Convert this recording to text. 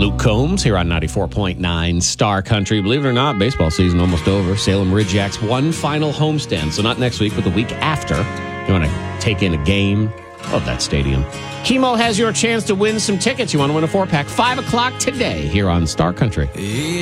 Luke Combs here on 94.9 Star Country. Believe it or not, baseball season almost over. Salem Ridge-Yaks one final homestand. So not next week, but the week after. You want to take in a game of that stadium. Chemo has your chance to win some tickets. You want to win a 4-pack. 5 o'clock today here on Star Country.